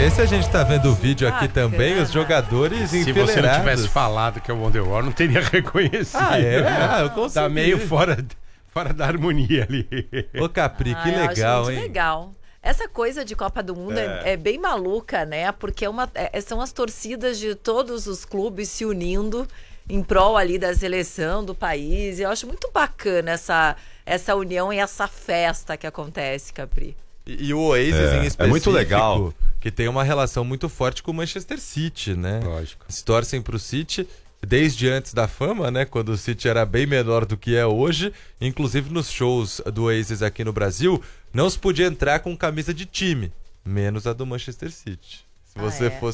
ver se a gente tá vendo o vídeo aqui também, os jogadores enfileirados. Se você não tivesse falado que é o Wonderwall, não teria reconhecido. Eu consegui. Tá meio fora da harmonia ali. Ô, Capri, que legal, eu acho muito hein? legal. Essa coisa de Copa do Mundo é bem maluca, né? Porque são as torcidas de todos os clubes se unindo em prol ali da seleção do país. E eu acho muito bacana essa união e essa festa que acontece, Capri. E o Oasis em específico, é muito legal. Que tem uma relação muito forte com o Manchester City, né? Lógico. Eles torcem pro City desde antes da fama, né? Quando o City era bem menor do que é hoje. Inclusive nos shows do Oasis aqui no Brasil, não se podia entrar com camisa de time, menos a do Manchester City. Se você fosse